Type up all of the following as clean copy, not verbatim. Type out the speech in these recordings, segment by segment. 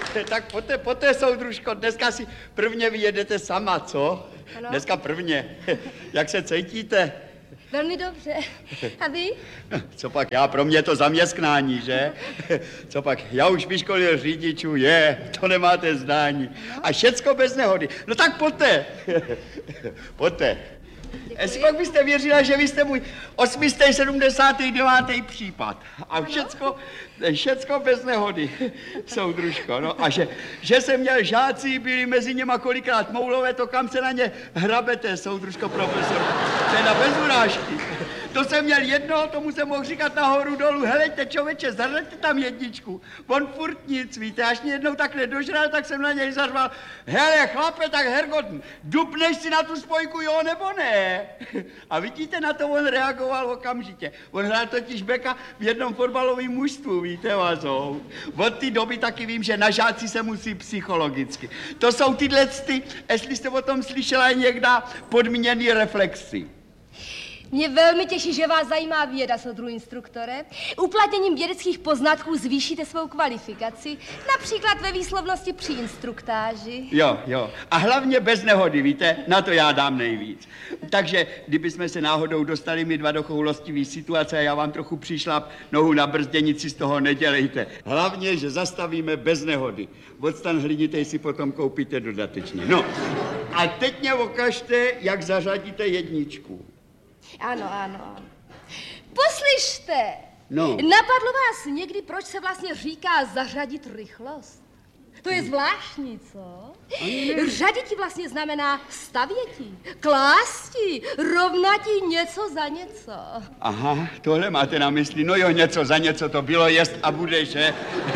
Tak poté, soudružko, dneska si prvně vyjedete sama, co? Ano. Dneska prvně. Jak se cítíte? Velmi dobře. A vy? Co pak já, pro mě to zaměstnání, že? Co pak, já už vyškolil řidičů, to nemáte zdání. A všecko bez nehody. No tak poté. Poté. Jestli pak byste věřila, že vy jste můj 879. případ. A všecko bez nehody, soudružko. No a že jsem měl žáci, byli mezi něma kolikrát moulové, to kam se na ně hrabete, soudružko profesor. Teda bez urážky. To jsem měl jednoho, tomu jsem mohl říkat nahoru dolů, helejte člověče, zařaďte tam jedničku. On furt nic, víte, až mě jednou takhle dožral, tak jsem na něj zařval, hele chlape, tak hergot, dupneš si na tu spojku, jo nebo ne? A vidíte, na to on reagoval okamžitě. On hrál totiž beka v jednom fotbalovém mužstvu, víte, vazou. Od té doby taky vím, že na žáci se musí psychologicky. To jsou tyhle, jestli jste o tom slyšela někdy, podmíněný reflexy. Mě velmi těší, že vás zajímá věda, soudru instruktore. Uplatněním vědeckých poznatků zvýšíte svou kvalifikaci, například ve výslovnosti při instruktáži. Jo. A hlavně bez nehody, víte, na to já dám nejvíc. Takže, kdybychom se náhodou dostali my dva do choulostivý situace a já vám trochu přišlap nohu na brzděnici, z toho nedělejte. Hlavně, že zastavíme bez nehody. Odstan hlinitej si potom koupíte dodatečně. No, a teď mě ukažte, jak zařadíte jedničku. Ano. Poslyšte, No. Napadlo vás někdy, proč se vlastně říká zařadit rychlost? To je zvláštní, co? Řaditi vlastně znamená stavěti, klásti, rovnati něco za něco. Aha, tohle máte na mysli. No jo, něco za něco to bylo, jest a bude, že?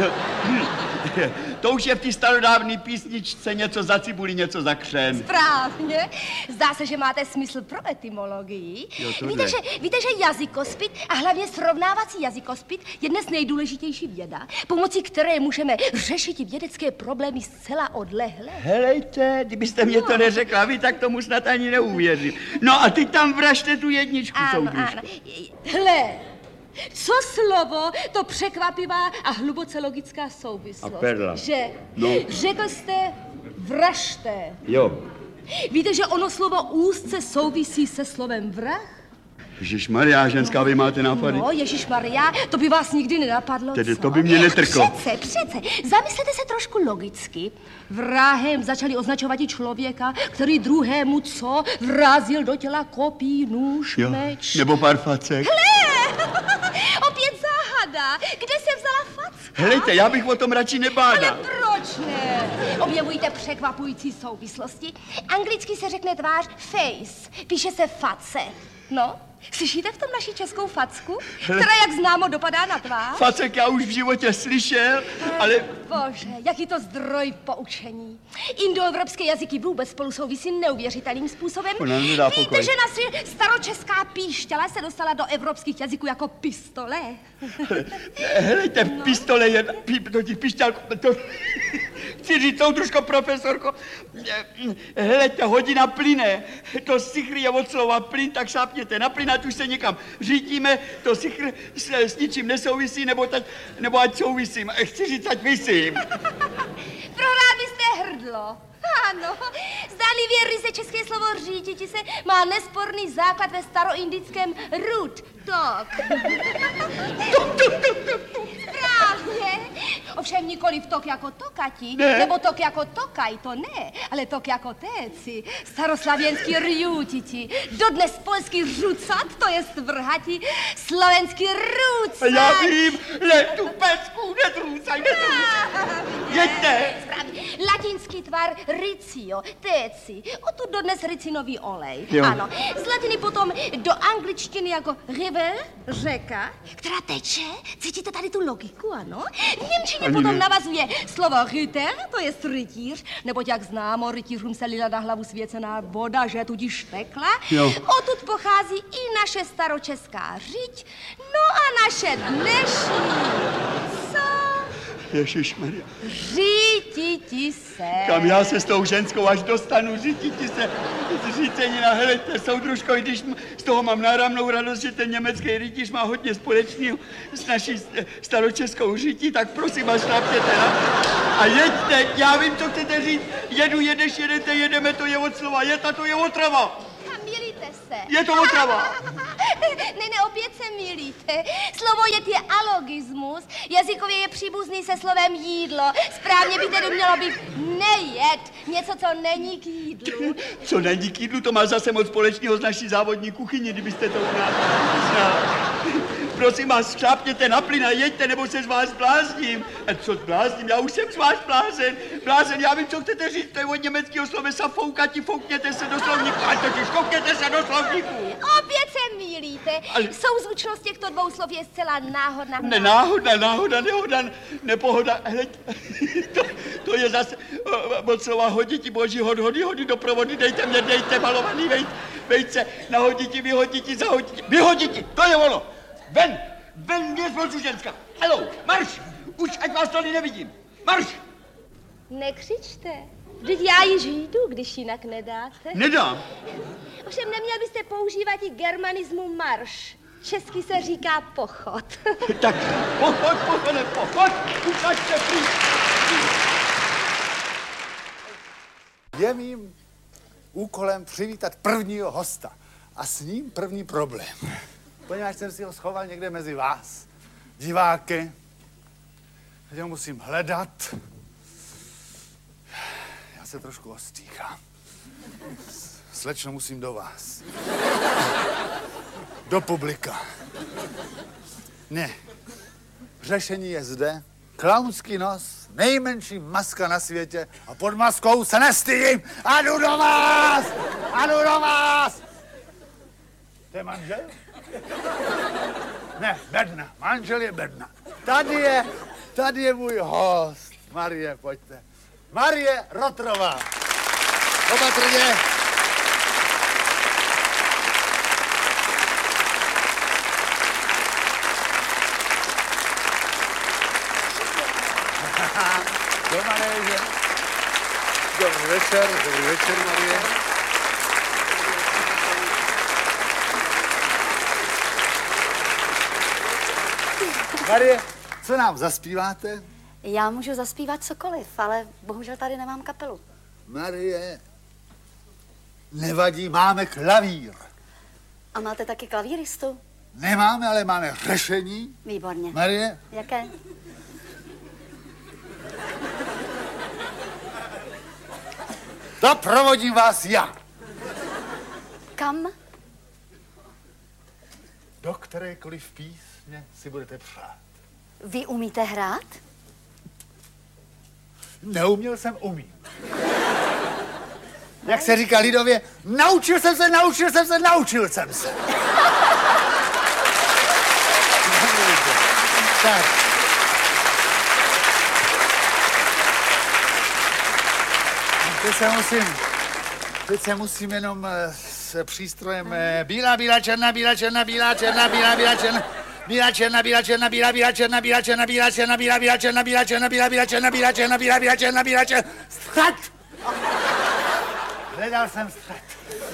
To už je v té starodávné písničce něco za cibuli, něco za křen. Správně. Zdá se, že máte smysl pro etymologii. Víte, že jazykospit a hlavně srovnávací jazykospit je dnes nejdůležitější věda, pomocí které můžeme řešit vědecké problémy zcela odlehle. Helejte, kdybyste mě to neřekla vy, tak tomu snad ani neuvěřím. No a ty tam vražte tu jedničku, soudružku. Ano. Hle, co slovo, to překvapivá a hluboce logická souvislost. A perla. Že? No. Řekl jste vražte. Jo. Víte, že ono slovo úzce souvisí se slovem vrah? Ježišmarja, ženská, vy máte nápady? No, Ježišmarja, to by vás nikdy nenapadlo, Tedy co? to by mě netrklo. Přece, zamyslete se trošku logicky. Vrahem začali označovat i člověka, který druhému co vrazil do těla kopí, nůž, meč. Nebo pár facek. Hle, opět záhada. Kde se vzala facka? Helejte, já bych o tom radši nebádal. Ale proč ne? Objevujíte překvapující souvislosti. Anglicky se řekne tvář face, píše se face. No, slyšíte v tom naši českou facku, která, jak známo, dopadá na tvář? Facek já už v životě slyšel, ale... Bože, jaký to zdroj poučení. Indoevropské jazyky vůbec spolu souvisí neuvěřitelným způsobem. Víte, že naše staročeská píšťala se dostala do evropských jazyků jako pistole? Helejte, pistole je... Píšťalko... Chci říct, soudružko, profesorko, helejte, hodina plyne. To sichr je od slova plyn, tak šápněte na plyn, ať už se někam řítíme, to sichr s ničím nesouvisí, nebo ať souvisím. Chci říct, ať visím. Prohrál byste hrdlo. Ano, zdánlivě ryze české slovo říditi se má nesporný základ ve staroindickém root, tok. Správně. Ovšem nikoliv tok jako tokati, nebo tok jako tokaj, to ne, ale tok jako téci, staroslavěnský rjutiti, dodnes polský rucat, to je vrhati, slovenský rucat. Já vím, tu pecku, netrůcaj. Jeďte. Správně, latinský tvar ricio, téci, odtud dodnes ricinový olej. Jo. Ano, z latiny potom do angličtiny jako river, řeka, která teče, cítíte tady tu logiku, ano? V němčině potom navazuje slovo ryter, to je rytíř, neboť jak známo, rytířům se lila na hlavu svěcená voda, že tudíž tekla. Jo. Odtud pochází i naše staročeská řiď, no a naše dnešní, co? Ježišmarja. Říti se. Kam já se s tou ženskou až dostanu, říti se. Řícenina, helejte, soudružko, když z toho mám náramnou radost, že ten německý rytíř má hodně společného s naší staročeskou řití, tak prosím vás, šlápněte na. A jeďte, já vím, co chcete říct. Jedu, jedeš, jedete, jedeme, to je od slova, jeta, to je otrava. Milíte se. Je to otrava. Ne, opět se milíte. Slovo jet je alogismus. Jazykově je příbuzný se slovem jídlo. Správně by tedy mělo být nejet. Něco, co není k jídlu. Co není k jídlu, to má zase moc společného s naší závodní kuchyní, kdybyste to znal. Prosím vás, šlápněte na plyn a jeďte, nebo se z vás blázním. A co blázním? Já už jsem z vás blázen. Blázen, já vím, co chcete říct, to je od německého slovesa foukati, foukněte se do slovníku. A totiž foukněte se do slovníku. Opět se mýlíte. Ale... Souzvučnost těchto dvou slov je zcela náhodná. Nehoda, nepohoda. Hele, to je zase od slova hoditi, boží, hody, doprovody, dejte malovaný vejce, nahoditi, vyhoditi, zahoditi, vyhoditi, to je ono. Ven, mě zvolču ženská. Hello, marš, už ať vás tady nevidím. Marš. Nekřičte. Vždyť já již jdu, když jinak nedáte. Nedám. Ovšem neměl byste používat i germanismu marš. Česky se říká pochod. Tak pochod, už ať se přijde. Je mým úkolem přivítat prvního hosta a s ním první problém. Poněvadž jsem si ho schoval někde mezi vás, diváky, teď ho musím hledat. Já se trošku ostýchám. Slečno, musím do vás. Do publika. Ne. Řešení je zde. Klaunský nos, nejmenší maska na světě a pod maskou se nestydím. A jdu do vás! To je manžel? Ne, bedna. Manžel je bedna. Tady je můj host. Marie, pojďte. Marie Rotrová. Opatrně. Dobrý večer, Marie. Marie, co nám zaspíváte? Já můžu zaspívat cokoliv, ale bohužel tady nemám kapelu. Marie, nevadí, máme klavír. A máte taky klavíristu? Nemáme, ale máme řešení. Výborně. Marie? Jaké? To provodím vás já. Kam? Do kterékoliv písně si budete přát. Vy umíte hrát? Neuměl jsem, umím. Jak se říká lidově, naučil jsem se. Tak. Teď se musím jenom s přístrojem bílá, černá, střed! Hledal jsem střed.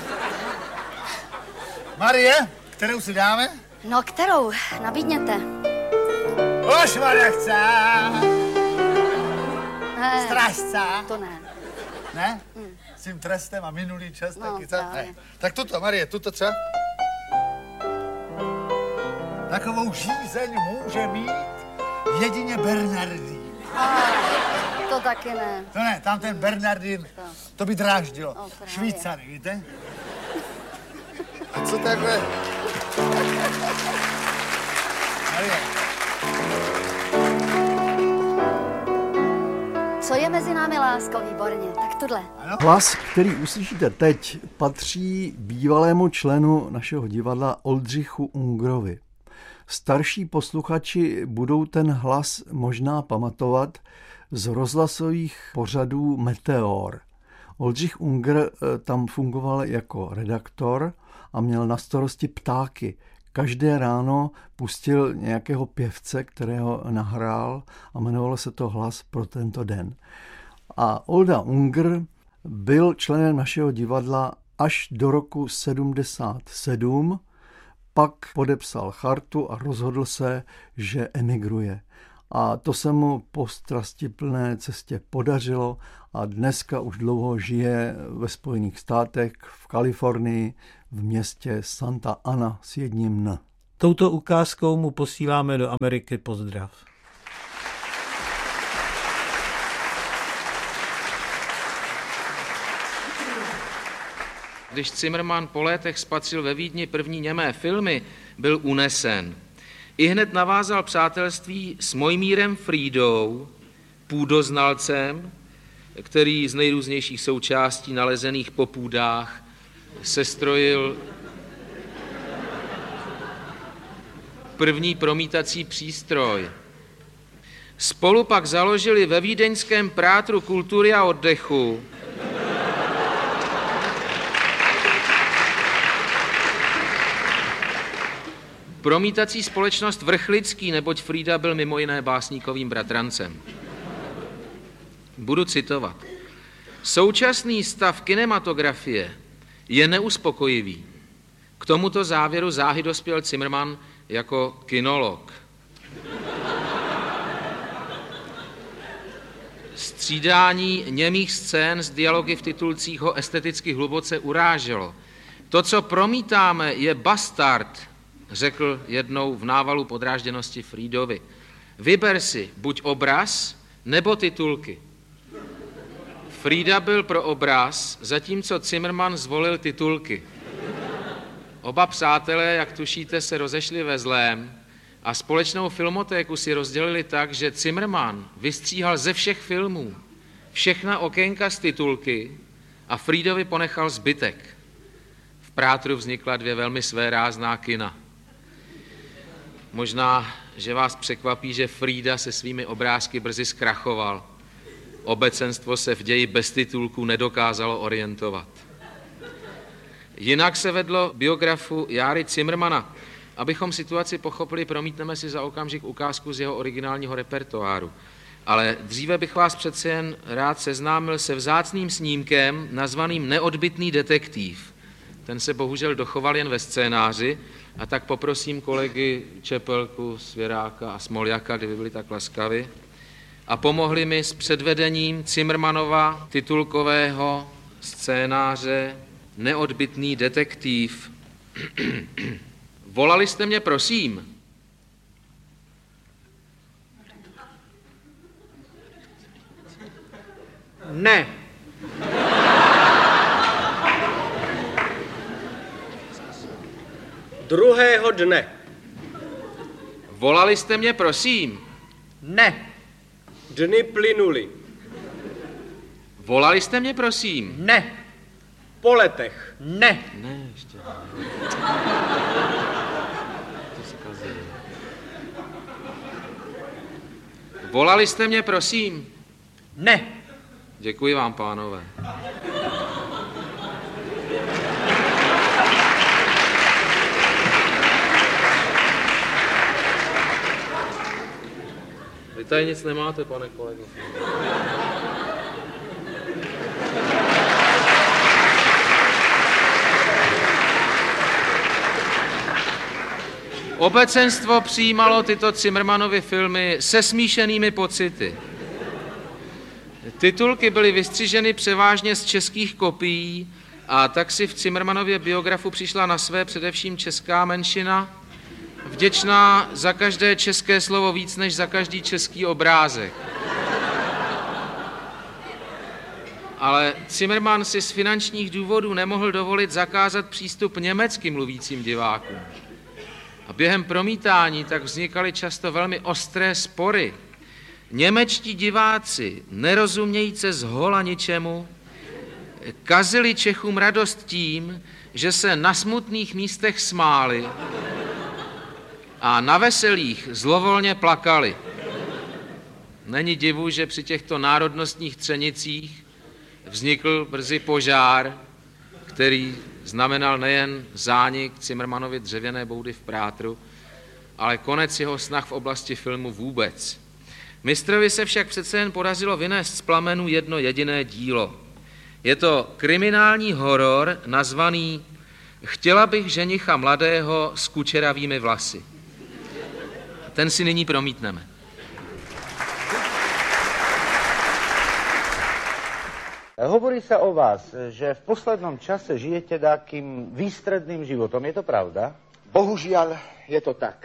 Marie, kterou si dáme? No, kterou? Nabídněte. Už nechce. Ne, Strážce. to ne. Ne? S tím trestem a minulý čas No, taky, co? právě. Ne. Tak tuto, Marie, tuto třeba? Takovou žízeň může mít jedině Bernardín. To taky ne. To ne, tam ten Bernardín, to by dráždilo. No, právě. Švýcary, víte? A co takhle? Marie. Co je mezi námi, lásko? Výborně. Tak tuhle. Ano? Hlas, který uslyšíte teď, patří bývalému členu našeho divadla Oldřichu Ungrovi. Starší posluchači budou ten hlas možná pamatovat z rozhlasových pořadů Meteor. Oldřich Unger tam fungoval jako redaktor a měl na starosti ptáky. každé ráno pustil nějakého pěvce, kterého nahrál a jmenovalo se to Hlas pro tento den. A Olda Unger byl členem našeho divadla až do roku 77, pak podepsal chartu a rozhodl se, že emigruje. A to se mu po strastiplné cestě podařilo a dneska už dlouho žije ve Spojených státech, v Kalifornii, v městě Santa Ana s jedním N. Touto ukázkou mu posíláme do Ameriky pozdrav. Když Zimmermann po létech spatřil ve Vídni první němé filmy, byl unesen. Ihned navázal přátelství s Mojmírem Frídou, půdoznalcem, který z nejrůznějších součástí nalezených po půdách sestrojil první promítací přístroj. Spolu pak založili ve vídeňském Prátru kultury a oddechu promítací společnost Vrchlický, neboť Frída byl mimo jiné básníkovým bratrancem. Budu citovat. Současný stav kinematografie je neuspokojivý. K tomuto závěru záhy dospěl Zimmermann jako kinolog. Střídání němých scén s dialogy v titulcích ho esteticky hluboce uráželo. To, co promítáme, je bastard, řekl jednou v návalu podrážděnosti Frídovi. Vyber si buď obraz, nebo titulky. Frída byl pro obraz, zatímco Zimmermann zvolil titulky. Oba přátelé, jak tušíte, se rozešli ve zlém a společnou filmotéku si rozdělili tak, že Zimmermann vystříhal ze všech filmů všechna okénka z titulky a Frídovi ponechal zbytek. V Prátru vznikla 2 velmi svérázná kina. Možná, že vás překvapí, že Frída se svými obrázky brzy zkrachoval. Obecenstvo se v ději bez titulků nedokázalo orientovat. Jinak se vedlo biografu Járy Zimmermana. Abychom situaci pochopili, promítneme si za okamžik ukázku z jeho originálního repertoáru. Ale dříve bych vás přece jen rád seznámil se vzácným snímkem nazvaným Neodbytný detektiv. Ten se bohužel dochoval jen ve scénáři, a tak poprosím kolegy Čepelku, Svěráka a Smoljaka, kdyby byli tak laskavi, a pomohli mi s předvedením Zimmermannova titulkového scénáře Neodbytný detektiv. Volali jste mě, prosím? Ne. Druhého dne. Volali jste mě, prosím? Ne. Dny plynuly. Volali jste mě, prosím? Ne. Po letech. Ne. Ne, ještě. To se kazí. Volali jste mě, prosím? Ne. Děkuji vám, pánové. Vy tady nic nemáte, pane kolego. Obecenstvo přijímalo tyto Zimmermannovy filmy se smíšenými pocity. Titulky byly vystřiženy převážně z českých kopií a tak si v Zimmermannově biografu přišla na své především česká menšina, vděčná za každé české slovo víc než za každý český obrázek. Ale Zimmermann si z finančních důvodů nemohl dovolit zakázat přístup německy mluvícím divákům. A během promítání tak vznikaly často velmi ostré spory. Němečtí diváci, nerozumějíce zhola ničemu, kazili Čechům radost tím, že se na smutných místech smáli a na veselých zlovolně plakali. Není divu, že při těchto národnostních třenicích vznikl brzy požár, který znamenal nejen zánik Cimrmanovy dřevěné boudy v Prátru, ale konec jeho snah v oblasti filmu vůbec. Mistrovi se však přece jen podařilo vynést z plamenů jedno jediné dílo. Je to kriminální horor nazvaný Chtěla bych ženicha mladého s kučeravými vlasy. Ten si nyní promítneme. Hovorí sa o vás, že v poslednom čase žijete takým výstredným životom. Je to pravda? Bohužiaľ, je to tak.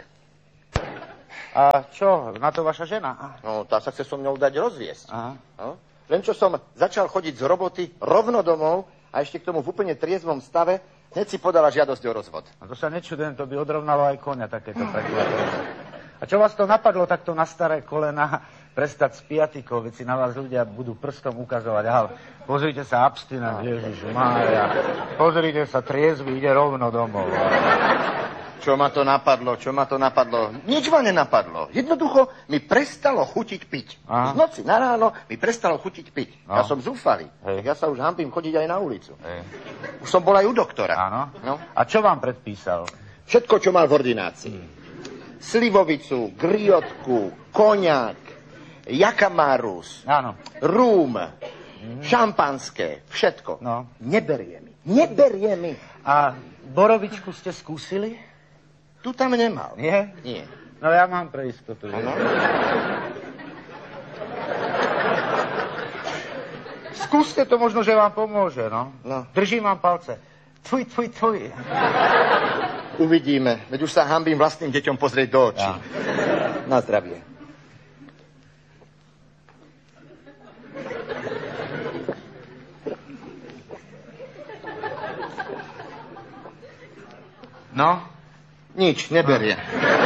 A čo, na to vaša žena? No, tá sa chce so mnou dať rozviesť. Aha. No? Len čo som začal chodiť z roboty rovno domov a ešte k tomu v úplne triezvom stave, hneď si podala žiadosť o rozvod. A to sa nečudujem, to by odrovnalo aj koňa takéto prekvapenie. A čo vás to napadlo takto na staré kolena prestať s piatikou, veď si na vás ľudia budú prstom ukazovať. Ale pozrite sa, abstinent, Ježiš Mária. Pozrite sa, triezvy, ide rovno domov. Čo ma to napadlo? Nič ma nenapadlo. Jednoducho mi prestalo chutiť piť. Aha. Z noci na ráno mi prestalo chutiť piť. No. Ja som zúfalý. Ja sa už hanbím chodiť aj na ulicu. Hej. Už som bol aj u doktora. Áno. No. A čo vám predpísal? Všetko, čo mal v ordinácii. Slivovicu, griotku, koniak, jakamarus, Áno. rúm, šampanské, všetko. No. Neberie mi. A borovičku ste skúsili? Tu tam nemal. Nie? Nie. No ja mám pre istotu. Ano. Skúste to, možno, že vám pomôže, no. No. Držím vám palce. Tfuj. Uvidíme. Veď už sa hanbím vlastným deťom pozrieť do očí. Ja. Na zdravie. No? Nič, neberie.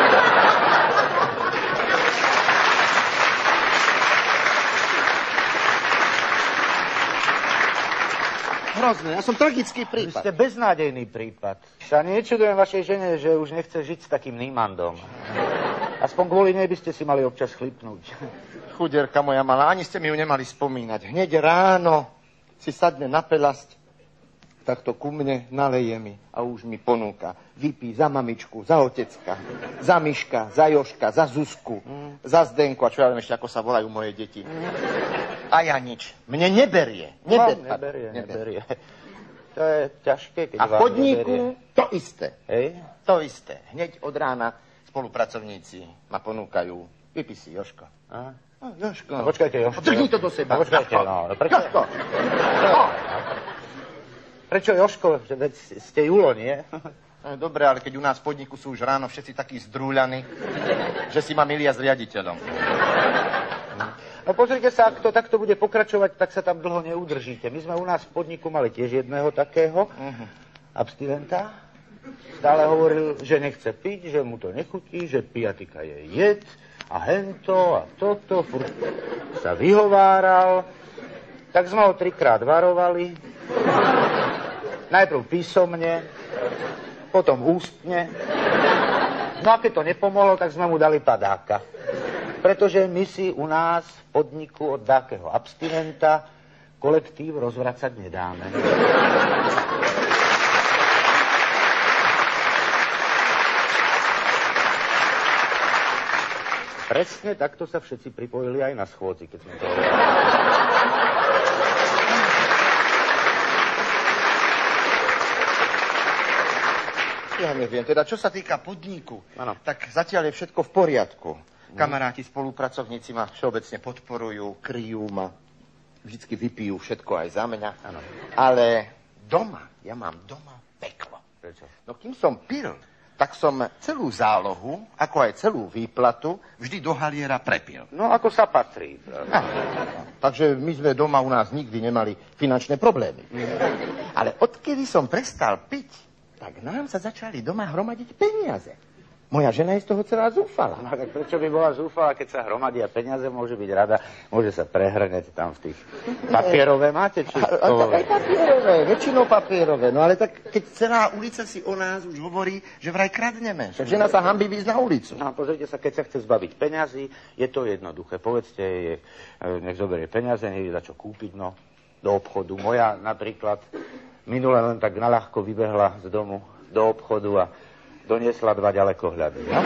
Hrozné, ja som tragický Vy prípad. ste beznádejný prípad. Sa nečudujem vašej žene, že už nechce žiť s takým Nýmandom. Aspoň kvôli nej by ste si mali občas chlipnúť. Chudierka moja malá, ani ste mi ju nemali spomínať. Hneď ráno si sadne na pelasť, takto ku mne naleje mi a už mi ponúka. Vypí za mamičku, za otecka, za Miška, za Joška, za Zuzku, za Zdenku a čo ja viem ešte, ako sa volajú moje deti. A ja nič. Mne neberie. Neberie. To je ťažké, keď A v vám podniku neberie. to isté. Hej? To isté. Hneď od rána spolupracovníci ma ponúkajú. Vypí si, Joško. Aha. No, Joško. A počkajte, Joško. Drni to do seba. Počkajte, no. Joško. Prečo Joško? Veď ste Julo, nie? Dobre, ale keď u nás v podniku sú už ráno všetci takí zdrúľaní, že si ma milia s riaditeľom. No pozrite sa, ak to takto bude pokračovať, tak sa tam dlho neudržíte. My sme u nás v podniku mali tiež jedného takého abstinenta. Stále hovoril, že nechce piť, že mu to nechutí, že pijatika je jed a hento a toto. Furt sa vyhováral. Tak sme ho 3-krát varovali. Najprv písomne, potom ústne. No a keď to nepomohlo, tak sme mu dali padáka. Pretože my si u nás v podniku od dákeho abstinenta kolektív rozvracať nedáme. Presne takto sa všetci pripojili aj na schôdzi, keď sme to hovorili. Ja neviem, teda čo sa týka podniku, Ano. tak zatiaľ je všetko v poriadku. Kamaráti, spolupracovníci ma všeobecne podporujú, kryjú ma, vždycky vypijú všetko aj za mňa. Ano. Ale doma, ja mám doma peklo. Prečo? No kým som pil, tak som celú zálohu, ako aj celú výplatu, vždy do haliera prepil. No, ako sa patrí. Takže my sme doma u nás nikdy nemali finančné problémy. Ale odkedy som prestal piť, tak nám sa začali doma hromadiť peniaze. Moja žena je z toho celá zúfala. No tak prečo by bola zúfala, keď sa hromadia peniaze, môže byť rada, môže sa prehrňať tam v tých papierové máte, či Aj papierové, väčšinou papierové. No ale tak, keď celá ulica si o nás už hovorí, že vraj kradneme. Však žena sa hanbí ísť na ulicu. No pozrite sa, keď sa chce zbaviť peňazí, je to jednoduché. Povedzte jej, nech zoberie peniaze, nech za čo kúpiť, no. do obchodu. Moja napríklad minule len tak naľahko vybehla z domu do obchodu a doniesla 2 ďalekohľady. No?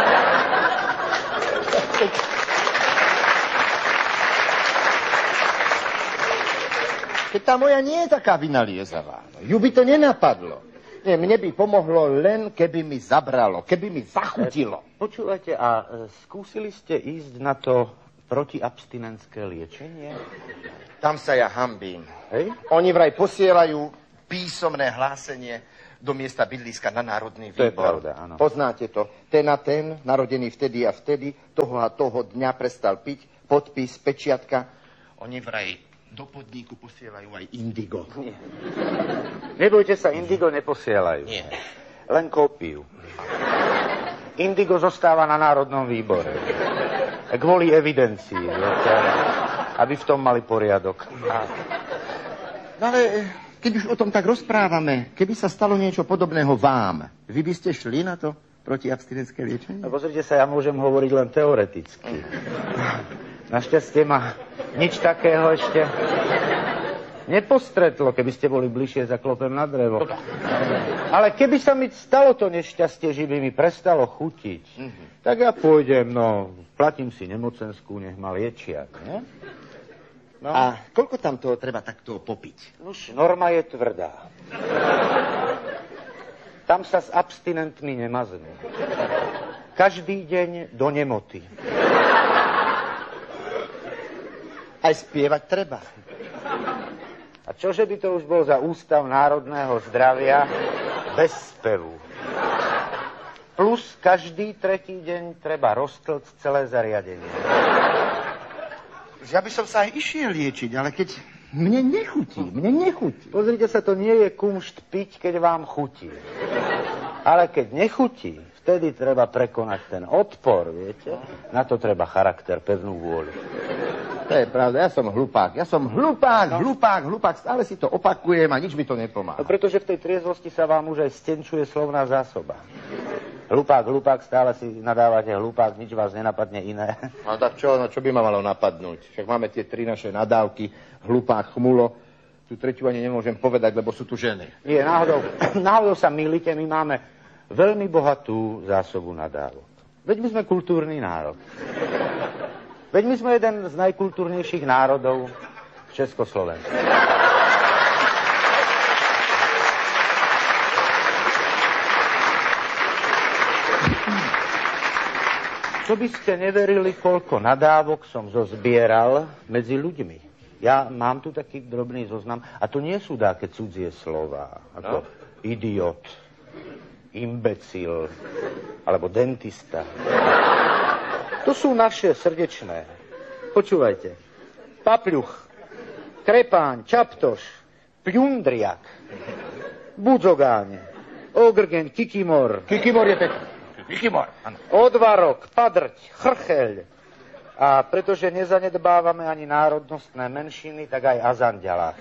Keď tá moja nie je taká vynaliezavá, ju by to nenapadlo. Nie, mne by pomohlo len, keby mi zabralo, keby mi zachutilo. Počúvajte, a skúsili ste ísť na to protiabstinentské liečenie? Tam sa ja hanbím. Hej? Oni vraj posielajú písomné hlásenie do miesta bydliska na Národný výbor. To je pravda, áno. Poznáte to. Ten a ten, narodený vtedy a vtedy, toho a toho dňa prestal piť, podpis, pečiatka. Oni vraj do podniku posielajú aj indigo. Nie. Nebojte sa, indigo neposielajú. Nie. Len kópiu. Indigo zostáva na Národnom výbore. Kvôli evidencii. Aby v tom mali poriadok. No ale keď už o tom tak rozprávame, keby sa stalo niečo podobného vám, vy by ste šli na to protiabstinentské liečenie? No pozrite sa, ja môžem hovoriť len teoreticky. Našťastie ma nič takého ešte nepostretlo, keby ste boli bližšie, zaklopem na drevo. Ale keby sa mi stalo to nešťastie, že by mi prestalo chutiť, tak ja pôjdem, platím si nemocenskú, nech ma liečia, ne? No. A koľko tam toho treba takto popiť? Už norma je tvrdá. Tam sa s abstinentmi nemaznú. Každý deň do nemoty. Aj spievať treba. A čože by to už bol za Ústav národného zdravia bez spevu? Plus každý 3. deň treba roztlcť celé zariadenie. Ja by som sa aj išiel liečiť, ale keď mne nechutí. Pozrite sa, to nie je kumšt piť, keď vám chutí. Ale keď nechutí, vtedy treba prekonať ten odpor, viete? Na to treba charakter, pevnú vôľu. To je pravda, ja som hlupák. Hlupák. Stále si to opakujem a nič mi to nepomáha. No pretože v tej triezvosti sa vám už aj stenčuje slovná zásoba. Hlupák, stále si nadávate hlupák, nič vás nenapadne iné. No tak čo by ma malo napadnúť? Však máme tie 3 naše nadávky, hlupák, chmulo. Tú 3. ani nemôžem povedať, lebo sú tu ženy. Nie, náhodou sa mýlite, my máme veľmi bohatú zásobu nadávok. Veď my sme kultúrny národ. Veď my sme jeden z najkultúrnejších národov v Československu. Čo by ste neverili, koľko nadávok som zozbieral medzi ľuďmi. Ja mám tu taký drobný zoznam, a to nie sú také cudzie slová, ako idiot, imbecil, alebo dentista. To sú naše srdečné. Počúvajte. Papľuch, krepáň, čaptoš, pľundriak, budzogáň, ogrgen, kikimor. Kikimor je pekný. Kikimor, áno. Odvarok, padrť, chrcheľ. A pretože nezanedbávame ani národnostné menšiny, tak aj azanďalák.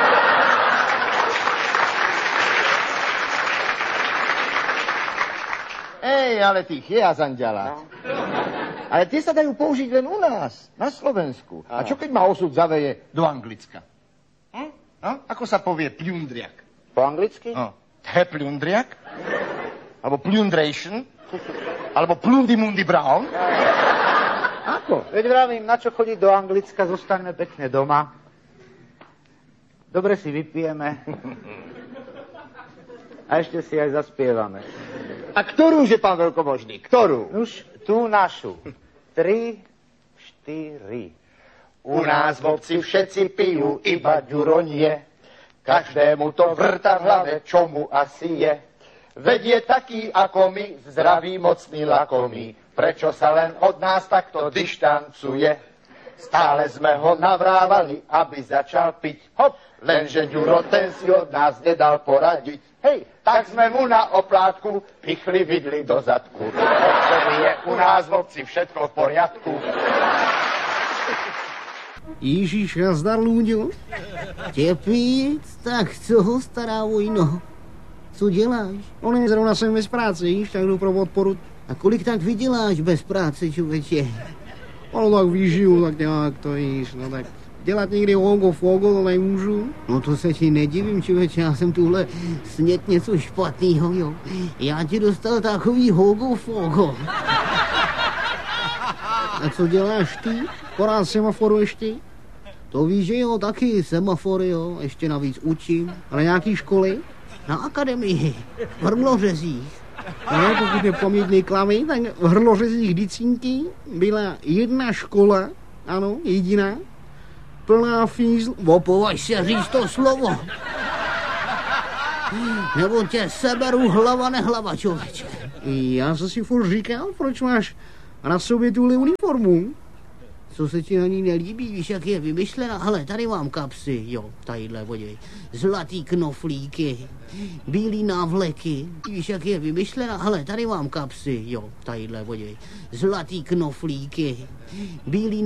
Ale tých je azanďalák. No. Ale tie sa dajú použiť len u nás, na Slovensku. A čo keď ma osud zaveje do Anglicka? No? Ako sa povie pľundriak? Po anglicky? Pľundriak? Alebo plundration? Alebo plundimundi brown? Ako? Veď vravím, na čo chodiť do Anglicka, zostaňme pekne doma. Dobre si vypijeme. A ešte si aj zaspievame. A ktorú je, pán veľkomožný? Ktorú? Už tú našu. 3, 4. U nás v obci všetci pijú iba ďuronie. Každému to vrta v hlave, čo mu asi je. Veď je taký ako my, zdravý, mocný, lakomý. Prečo sa len od nás takto dištancuje? Stále sme ho navrávali, aby začal piť. Hop, lenže ďuro, ten si od nás nedal poradiť. Hej, tak sme mu na oplátku pichli vidli do zadku. Odtedy je u nás v obci všetko v poriadku. Ježíš, nazdar, Lúďo. Tepíc, tak co ho stará vojno? Co děláš? On zrovna jsem bez práce, víš, tak jdu pro podporu. A kolik tak vyděláš bez práce, člověče? Ale tak vyžiju, tak nějak to jíš, no tak dělat někdy hogo fogo, to nemůžu. No to se ti nedivím, člověče, já jsem tuhle snět něco špatného, jo. Já ti dostal takový hogo fogo. A co děláš ty? Porád semaforuješ ty? To víš, že jo, taky semafory, jo, ještě navíc učím. A na nějaký školy? Na akademii, v Hrlořezích. No, pokud je paměť neklamí, tak v Hrlořezích Dicínky byla jedna škola, ano, jediná, plná fízl. Opovaž se říct to slovo. Nebo tě seberu hlava nehlava, člověče. Já jsem si furt říkal, proč máš na sobě tuhle uniformu? Co se ti na ní nelíbí, víš, jak je vymyšlená? Hele, tady mám kapsy, jo, tadyhle, podívej. Zlatý knoflíky, bílý návleky, víš, jak je vymyšlená? Hele, tady mám kapsy, jo, tadyhle, podívej. Zlatý knoflíky, bílý